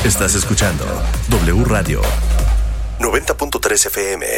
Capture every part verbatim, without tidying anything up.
Estás escuchando W Radio noventa punto tres F M.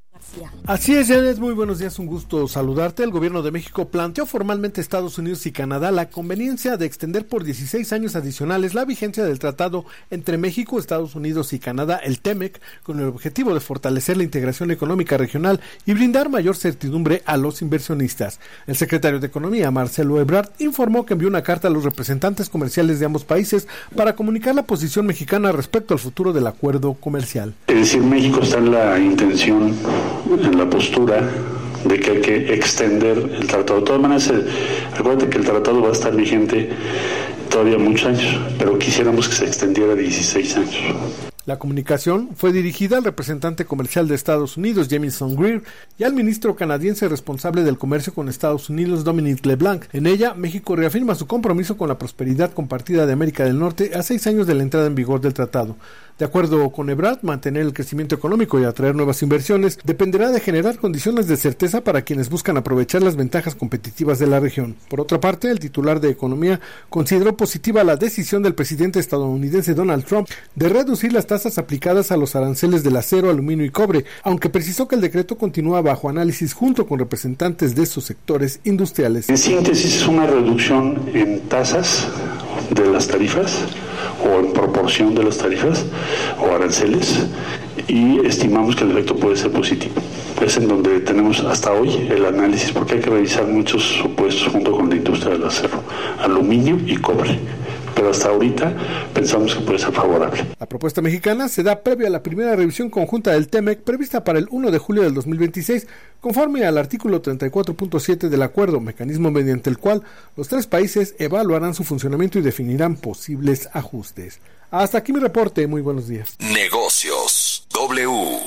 Así es, Janet, muy buenos días, un gusto saludarte. El gobierno de México planteó formalmente a Estados Unidos y Canadá la conveniencia de extender por dieciséis años adicionales la vigencia del tratado entre México, Estados Unidos y Canadá, el T M E C, con el objetivo de fortalecer la integración económica regional y brindar mayor certidumbre a los inversionistas. El secretario de Economía, Marcelo Ebrard, informó que envió una carta a los representantes comerciales de ambos países para comunicar la posición mexicana respecto al futuro del acuerdo comercial. Es decir, México está en la intención, en la postura de que hay que extender el tratado. De todas maneras, acuérdate que el tratado va a estar vigente todavía muchos años, pero quisiéramos que se extendiera a dieciséis años. La comunicación fue dirigida al representante comercial de Estados Unidos, Jamieson Greer, y al ministro canadiense responsable del comercio con Estados Unidos, Dominic LeBlanc. En ella, México reafirma su compromiso con la prosperidad compartida de América del Norte a seis años de la entrada en vigor del tratado. De acuerdo con Ebrard, mantener el crecimiento económico y atraer nuevas inversiones dependerá de generar condiciones de certeza para quienes buscan aprovechar las ventajas competitivas de la región. Por otra parte, el titular de Economía consideró positiva la decisión del presidente estadounidense Donald Trump de reducir las tasas aplicadas a los aranceles del acero, aluminio y cobre, aunque precisó que el decreto continúa bajo análisis junto con representantes de esos sectores industriales. En síntesis, es una reducción en tasas de las tarifas o en proporción de las tarifas o aranceles, y estimamos que el efecto puede ser positivo. Es en donde tenemos hasta hoy el análisis, porque hay que revisar muchos supuestos junto con la industria del acero, aluminio y cobre. Pero hasta ahorita pensamos que puede ser favorable. La propuesta mexicana se da previa a la primera revisión conjunta del T M E C prevista para el primero de julio del dos mil veintiséis, conforme al artículo treinta y cuatro punto siete del acuerdo, mecanismo mediante el cual los tres países evaluarán su funcionamiento y definirán posibles ajustes. Hasta aquí mi reporte, muy buenos días. Negocios W.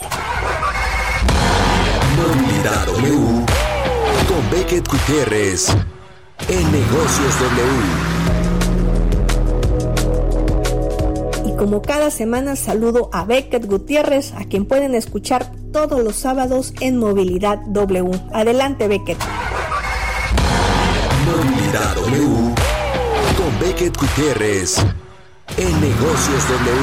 Movilidad W. Con Beckett Gutiérrez. En Negocios W. Como cada semana saludo a Beckett Gutiérrez, a quien pueden escuchar todos los sábados en Movilidad W. Adelante, Beckett. Movilidad W. Con Beckett Gutiérrez en Negocios W.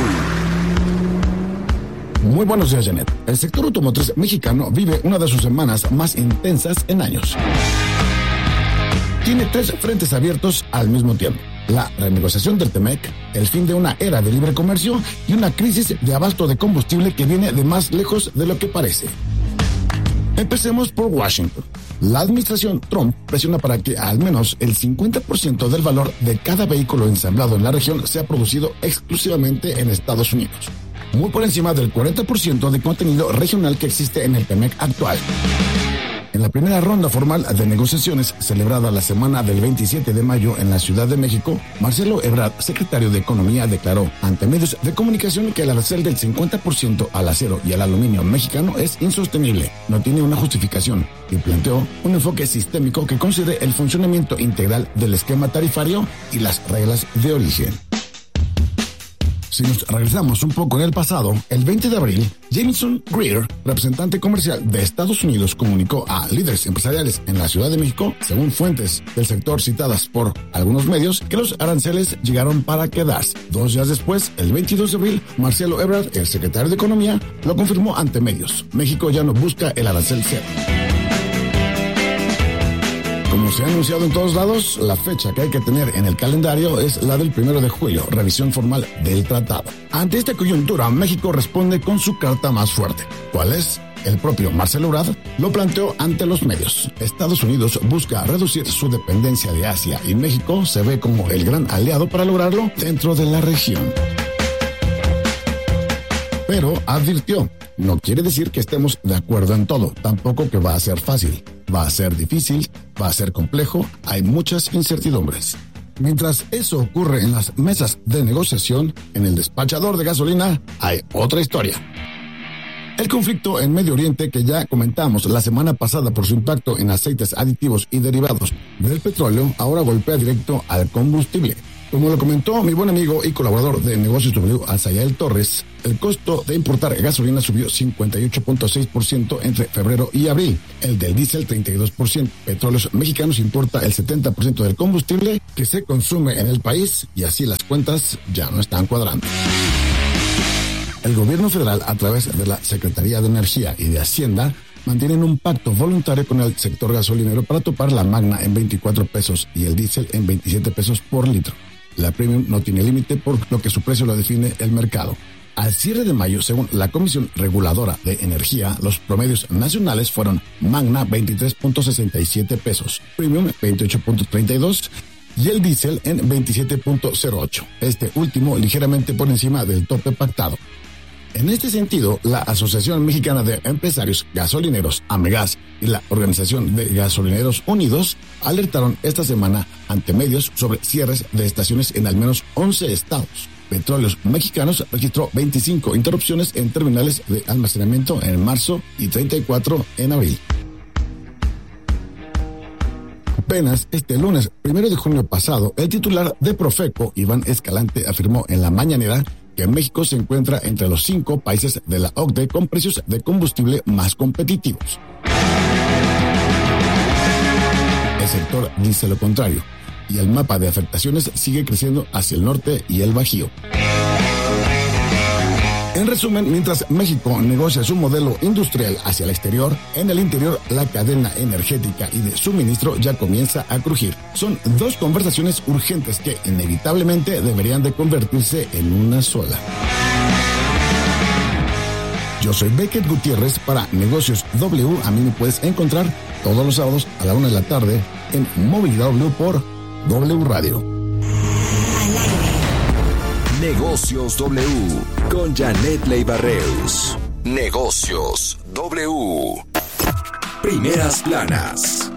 Muy buenos días, Janet. El sector automotriz mexicano vive una de sus semanas más intensas en años. Tiene tres frentes abiertos al mismo tiempo: la renegociación del T M E C, el fin de una era de libre comercio y una crisis de abasto de combustible que viene de más lejos de lo que parece. Empecemos por Washington. La administración Trump presiona para que al menos el cincuenta por ciento del valor de cada vehículo ensamblado en la región sea producido exclusivamente en Estados Unidos, muy por encima del cuarenta por ciento de contenido regional que existe en el T M E C actual. En la primera ronda formal de negociaciones celebrada la semana del veintisiete de mayo en la Ciudad de México, Marcelo Ebrard, secretario de Economía, declaró ante medios de comunicación que el arancel del cincuenta por ciento al acero y al aluminio mexicano es insostenible, no tiene una justificación, y planteó un enfoque sistémico que considere el funcionamiento integral del esquema tarifario y las reglas de origen. Si nos regresamos un poco en el pasado, el veinte de abril, Jamieson Greer, representante comercial de Estados Unidos, comunicó a líderes empresariales en la Ciudad de México, según fuentes del sector citadas por algunos medios, que los aranceles llegaron para quedarse. Dos días después, el veintidós de abril, Marcelo Ebrard, el secretario de Economía, lo confirmó ante medios. México ya no busca el arancel cero. Como se ha anunciado en todos lados, la fecha que hay que tener en el calendario es la del primero de julio, revisión formal del tratado. Ante esta coyuntura, México responde con su carta más fuerte. ¿Cuál es? El propio Marcelo Ebrard lo planteó ante los medios. Estados Unidos busca reducir su dependencia de Asia y México se ve como el gran aliado para lograrlo dentro de la región. Pero advirtió, no quiere decir que estemos de acuerdo en todo, tampoco que va a ser fácil. Va a ser difícil, va a ser complejo, hay muchas incertidumbres. Mientras eso ocurre en las mesas de negociación, en el despachador de gasolina hay otra historia. El conflicto en Medio Oriente, que ya comentamos la semana pasada por su impacto en aceites aditivos y derivados del petróleo, ahora golpea directo al combustible. Como lo comentó mi buen amigo y colaborador de Negocios W, Azayael Torres, el costo de importar gasolina subió cincuenta y ocho punto seis por ciento entre febrero y abril, el del diésel treinta y dos por ciento. Petróleos Mexicanos importa el setenta por ciento del combustible que se consume en el país y así las cuentas ya no están cuadrando. El gobierno federal, a través de la Secretaría de Energía y de Hacienda, mantienen un pacto voluntario con el sector gasolinero para topar la Magna en veinticuatro pesos y el diésel en veintisiete pesos por litro. La Premium no tiene límite, por lo que su precio lo define el mercado. Al cierre de mayo, según la Comisión Reguladora de Energía, los promedios nacionales fueron Magna veintitrés punto sesenta y siete pesos, Premium veintiocho punto treinta y dos y el diésel en veintisiete punto cero ocho, este último ligeramente por encima del tope pactado. En este sentido, la Asociación Mexicana de Empresarios Gasolineros, Amegas, y la Organización de Gasolineros Unidos alertaron esta semana ante medios sobre cierres de estaciones en al menos once estados. Petróleos Mexicanos registró veinticinco interrupciones en terminales de almacenamiento en marzo y treinta y cuatro en abril. Apenas este lunes, primero de junio pasado, el titular de Profeco, Iván Escalante, afirmó en la mañanera que México se encuentra entre los cinco países de la O C D E con precios de combustible más competitivos. El sector dice lo contrario, y el mapa de afectaciones sigue creciendo hacia el norte y el Bajío. En resumen, mientras México negocia su modelo industrial hacia el exterior, en el interior la cadena energética y de suministro ya comienza a crujir. Son dos conversaciones urgentes que inevitablemente deberían de convertirse en una sola. Yo soy Becket Gutiérrez para Negocios W. A mí me puedes encontrar todos los sábados a la una de la tarde en Movilidad W por W Radio. Negocios W con Janet Leiva-Reus. Negocios W. Primeras planas.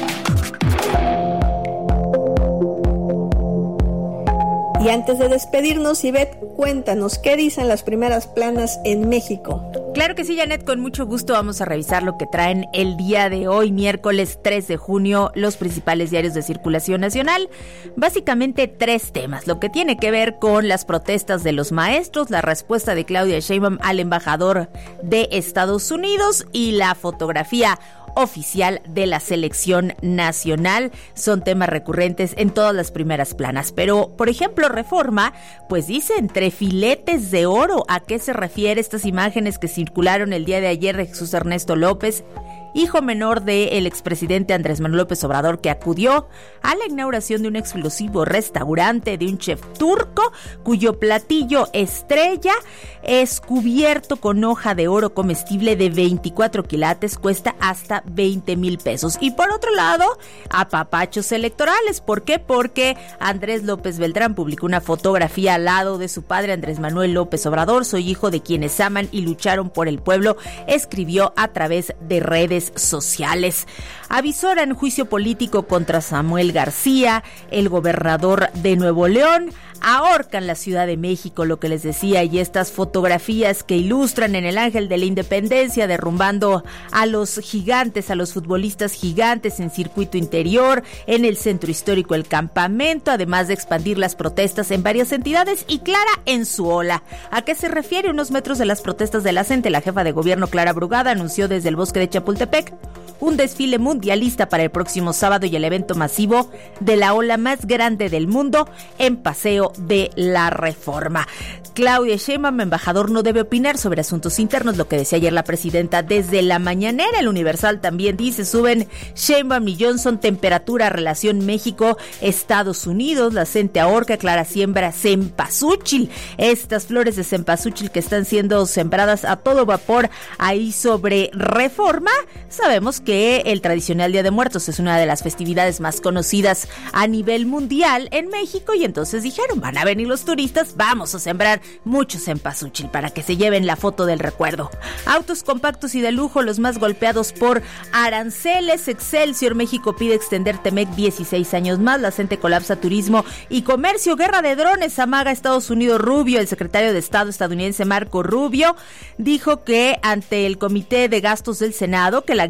Y antes de despedirnos, Ivette, cuéntanos, ¿qué dicen las primeras planas en México? Claro que sí, Janet, con mucho gusto vamos a revisar lo que traen el día de hoy, miércoles tres de junio, los principales diarios de circulación nacional. Básicamente tres temas, lo que tiene que ver con las protestas de los maestros, la respuesta de Claudia Sheinbaum al embajador de Estados Unidos y la fotografía oficial de la selección nacional. Son temas recurrentes en todas las primeras planas. Pero, por ejemplo, Reforma, pues dice entre filetes de oro. ¿A qué se refiere estas imágenes que circularon el día de ayer de Jesús Ernesto López, hijo menor del expresidente Andrés Manuel López Obrador, que acudió a la inauguración de un exclusivo restaurante de un chef turco cuyo platillo estrella es cubierto con hoja de oro comestible de veinticuatro quilates, cuesta hasta veinte mil pesos? Y por otro lado, apapachos electorales. ¿Por qué? Porque Andrés López Beltrán publicó una fotografía al lado de su padre Andrés Manuel López Obrador. Soy hijo de quienes aman y lucharon por el pueblo, escribió a través de redes sociales. Avisoran juicio político contra Samuel García, el gobernador de Nuevo León. Ahorcan la Ciudad de México, lo que les decía, y estas fotografías que ilustran en el Ángel de la Independencia derrumbando a los gigantes, a los futbolistas gigantes en circuito interior, en el centro histórico El Campamento, además de expandir las protestas en varias entidades y Clara en su ola. ¿A qué se refiere? Unos metros de las protestas de la CENTE, la jefa de gobierno Clara Brugada anunció desde el bosque de Chapultepec un desfile mundialista para el próximo sábado y el evento masivo de la ola más grande del mundo en Paseo de la Reforma. Claudia Sheinbaum, embajador, no debe opinar sobre asuntos internos, lo que decía ayer la presidenta desde la mañanera. El Universal también dice, suben Sheinbaum y Johnson, temperatura, relación México-Estados Unidos, la CENTE ahorca, Clara siembra cempasúchil, estas flores de cempasúchil que están siendo sembradas a todo vapor ahí sobre Reforma. Sabemos que el tradicional Día de Muertos es una de las festividades más conocidas a nivel mundial en México y entonces dijeron, van a venir los turistas, vamos a sembrar mucho cempasúchil para que se lleven la foto del recuerdo. Autos compactos y de lujo, los más golpeados por aranceles. Excelsior, México pide extender Temec dieciséis años más, la CENTE colapsa turismo y comercio. Guerra de drones, amaga Estados Unidos Rubio. El secretario de Estado estadounidense Marco Rubio dijo que ante el Comité de Gastos del Senado que la guerra de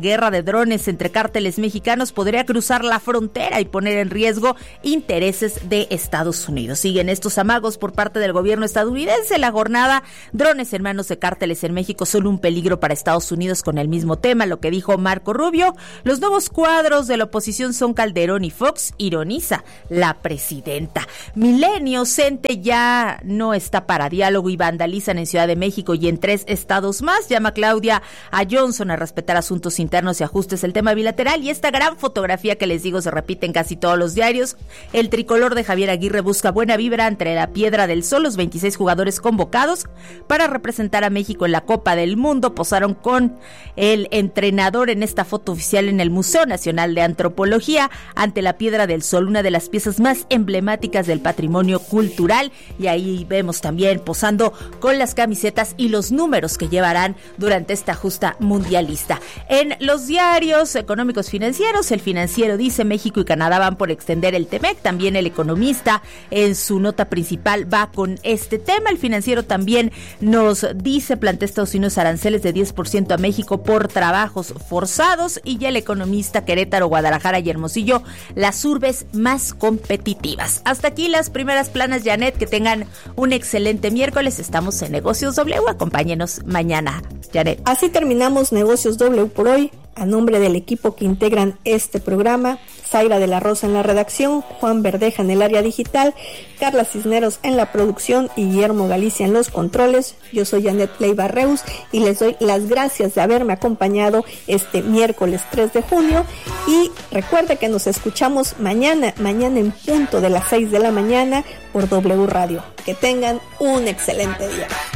drones entre cárteles mexicanos podría cruzar la frontera y poner en riesgo intereses de Estados Unidos. Siguen estos amagos por parte del gobierno estadounidense. La jornada, drones en manos de cárteles en México son un peligro para Estados Unidos, con el mismo tema, lo que dijo Marco Rubio. Los nuevos cuadros de la oposición son Calderón y Fox, ironiza la presidenta. Milenio, CENTE ya no está para diálogo y vandalizan en Ciudad de México y en tres estados más. Llama Claudia a Johnson a respetar asuntos internos y ajustes el tema bilateral. Y esta gran fotografía que les digo se repite en casi todos los diarios. El tricolor de Javier Aguirre busca buena vibra entre la Piedra del Sol. Los veintiséis jugadores convocados para representar a México en la Copa del Mundo posaron con el entrenador en esta foto oficial en el Museo Nacional de Antropología ante la Piedra del Sol, una de las piezas más emblemáticas del patrimonio cultural. Y ahí vemos también posando con las camisetas y los números que llevarán durante esta justa mundialista. En los diarios económicos financieros, El Financiero dice: México y Canadá van por extender el TEMEC. También El Economista en su nota principal va con este tema. El Financiero también nos dice: plantea Estados Unidos aranceles de diez por ciento a México por trabajos forzados. Y ya El Economista, Querétaro, Guadalajara y Hermosillo, las urbes más competitivas. Hasta aquí las primeras planas, Janet. Que tengan un excelente miércoles. Estamos en Negocios W. Acompáñenos mañana, Janet. Así terminamos Negocios W por hoy. A nombre del equipo que integran este programa, Zaira de la Rosa en la redacción, Juan Verdeja en el área digital, Carla Cisneros en la producción y Guillermo Galicia en los controles, yo soy Janet Leiva Reus y les doy las gracias de haberme acompañado este miércoles tres de junio. Y recuerde que nos escuchamos mañana, mañana en punto de las seis de la mañana por W Radio. Que tengan un excelente día.